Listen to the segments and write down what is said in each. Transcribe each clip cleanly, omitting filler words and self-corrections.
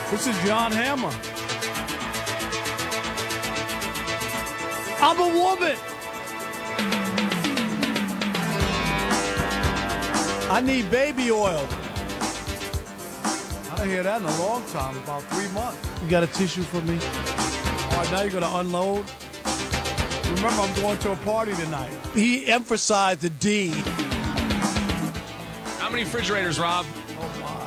This is John Hammer. I'm a woman. I need baby oil. I didn't hear that in a long time, about 3 months. You got a tissue for me? All right, now you're going to unload? Remember, I'm going to a party tonight. He emphasized the D. How many refrigerators, Rob? Oh, my.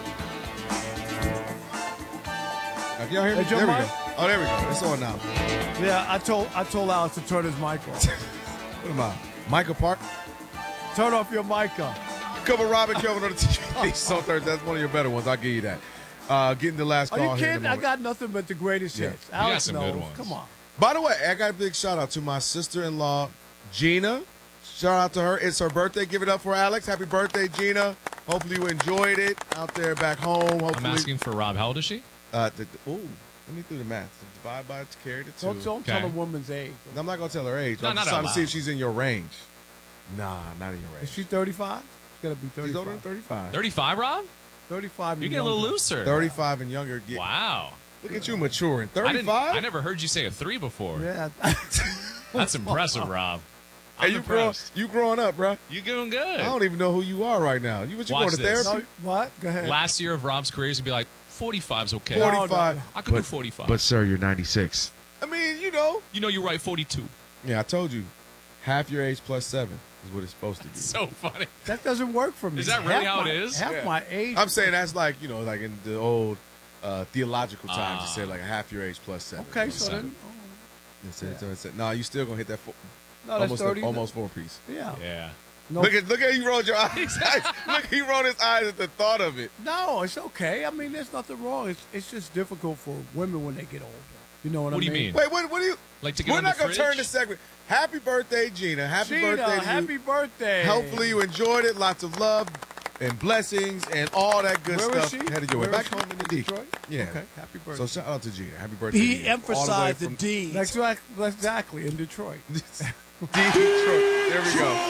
Can y'all hear me? Hey, Joe There we Mike? go. Oh, there we go. It's on now. Yeah, I told Alex to turn his mic off. What am I? Michael Park? Turn off your mic up. Cover Robin Kelvin on the TV. So Thursday. That's one of your better ones. I'll give you that. Getting the last Are call you here in a kidding? I moment. got nothing but the greatest Yeah. hits. You got Alex some knows. good ones. Come on. By the way, I got a big shout out to my sister-in-law, Gina. Shout out to her. It's her birthday. Give it up for Alex. Happy birthday, Gina. Hopefully you enjoyed it out there back home. Hopefully, I'm asking for Rob. How old is she? Let me do the math. Divide by carry the 2. Don't tell a woman's age. I'm not gonna tell her age. No, I'm just not trying out to see loud. if she's in your range. Nah, not in your range. Is she 35? She's got to be 35. She's older than 35. 35, Rob? 35. You're getting a little looser. 35 and younger. Wow. Look at you maturing. I 35? never heard you say a 3 before. Yeah. That's impressive, Rob. Hey, I'm impressed. you growing up, bro. You doing good. I don't even know who you are right now. You Watch going to this. therapy? No, what? Go ahead. Last year of Rob's career, he'd be like, 45's okay. 45. I could do 45. sir, you're 96. I mean, you know you're right, 42. Yeah, I told you. Half your age plus 7 is what it's supposed to be. So funny. That doesn't work for me. Is that really how it is? Half Yeah. my age. I'm saying that's like, like in the old theological times, you say like half your age plus 7. Okay, so then. No, you still going to hit that No, that's 30. almost 4-piece. Yeah. Yeah. No, Look at he rolled your eyes. Look, he rolled his eyes at the thought of it. no, it's okay. I mean, there's nothing wrong. It's just difficult for women when they get older. You know what I What mean? do you mean? Wait, what do you? Like to get We're on not the going to turn fridge? this segment. Happy birthday, Gina. Happy Gina, birthday to you. happy birthday. Hopefully you enjoyed it. Lots of love and blessings and all that good Where stuff. is she? Headed your way Where back is she? home in the D. Detroit? Yeah. Okay, happy birthday. So shout out to Gina. Happy birthday. He to you. emphasized the All D. Exactly, in Detroit. way from Detroit. There we go.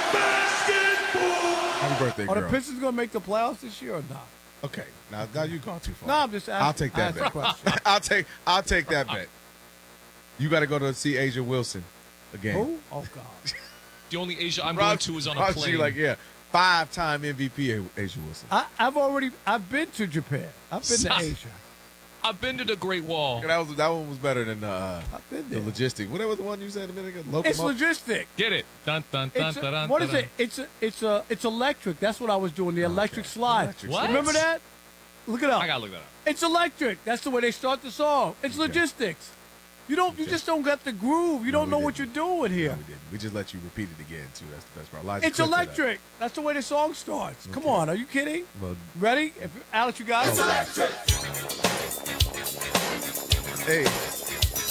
Happy birthday, Are the girl. Pistons going to make the playoffs this year or not? Okay. Now you've gone too far. No, I'm just asking. I'll take that ask a bet. question. I'll take that bet. You got to go to see Asia Wilson again. Who? Oh, God. The only Asia I'm going to is on a plane. Like, yeah, 5-time MVP Asia Wilson. I've been to Japan. I've been to Asia. I've been to the Great Wall. That one was better than I've been the there. logistic. What was the one you said a minute ago? It's logistic. Get it. Dun, dun, dun, It's dun, dun, what is dun. it? It's electric. That's what I was doing. The electric slide. Electric What? Remember that? Look it up. I got to look that up. It's electric. That's the way they start the song. It's logistics. You just don't got the groove. You don't know what you're doing here. No, we didn't. We just let you repeat it again too. That's the best part. Elijah It's clipped it up. electric. That's the way the song starts. Come on, are you kidding? Well, Ready? Alex, you got it? hey,